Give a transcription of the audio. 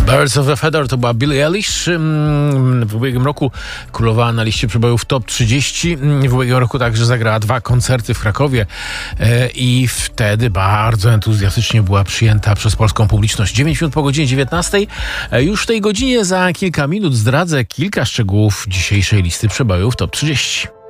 Birds of a Feather to była Billie Eilish. W ubiegłym roku królowała na liście przebojów Top 30. W ubiegłym roku także zagrała 2 koncerty w Krakowie i wtedy bardzo entuzjastycznie była przyjęta przez polską publiczność. 9 minut po godzinie 19. Już w tej godzinie za kilka minut zdradzę kilka szczegółów dzisiejszej listy przebojów Top 30.